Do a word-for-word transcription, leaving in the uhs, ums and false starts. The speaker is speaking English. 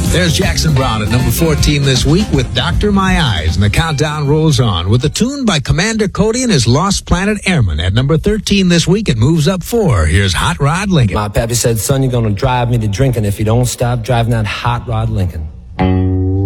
There's Jackson Browne at number fourteen this week with Doctor My Eyes, and the countdown rolls on with a tune by Commander Cody and his Lost Planet Airmen. At number thirteen this week, it moves up four. Here's Hot Rod Lincoln. My pappy said, son, you're gonna drive me to drinking if you don't stop driving that Hot Rod Lincoln.